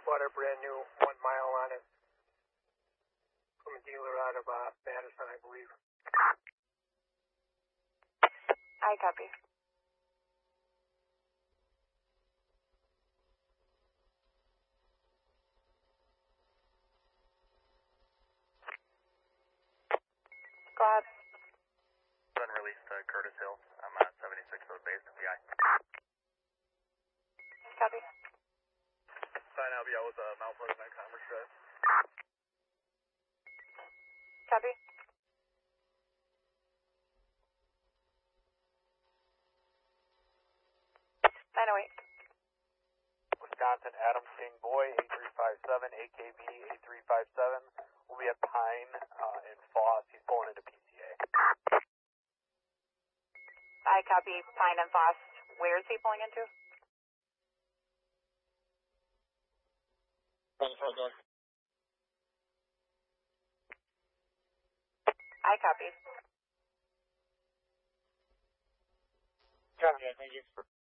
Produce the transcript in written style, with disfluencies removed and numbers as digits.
bought a brand new 1 mile on it from a dealer out of Madison, I believe. I copy. Go ahead. Been released to Curtis Hill. I'm at 76 Road Base, FBI. Copy. Sign LBO with Mount Pleasant at Commerce Drive. Copy. Wisconsin, Adam King Boy, 8357, AKB 8357. We'll be at Pine in Foss. He's pulling into PCA. I copy. Pine and Foss. Where is he pulling into? I copy. Copy, thank you.